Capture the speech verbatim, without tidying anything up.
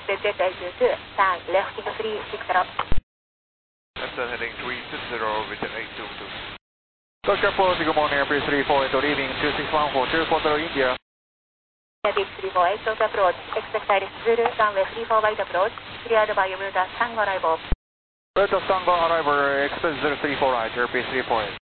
expected altitude, turn left into three six zero. Left turn heading three six zero, return eight two two. Tokyo Approach, good morning, Airbus three four eight, leaving two six one four two Control India. Airbus three four eight, Tokyo Approach, expect Iris Zulu, runway three four wide approach, cleared by Bermuda Tango arrival. Bermuda Tango arrival, expect zero three four right, Airbus three four eight.